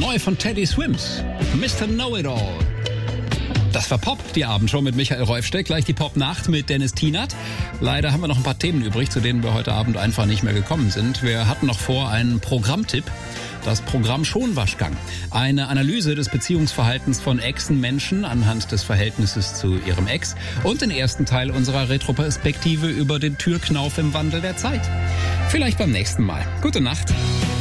Neu von Teddy Swims, Mr. Know-It-All. Das war Pop, die Abendshow mit Michael Reufsteck. Gleich die Pop-Nacht mit Dennis Tienert. Leider haben wir noch ein paar Themen übrig, zu denen wir heute Abend einfach nicht mehr gekommen sind. Wir hatten noch vor einen Programmtipp. Das Programm Schonwaschgang. Eine Analyse des Beziehungsverhaltens von Echsenmenschen anhand des Verhältnisses zu ihrem Ex. Und den ersten Teil unserer Retroperspektive über den Türknauf im Wandel der Zeit. Vielleicht beim nächsten Mal. Gute Nacht.